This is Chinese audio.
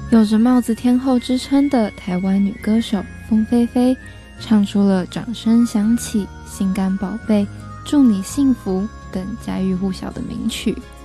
有着帽子天后之称的台湾女歌手凤飞飞，唱出了掌声响起、心肝宝贝、祝你幸福等家喻户晓的名曲。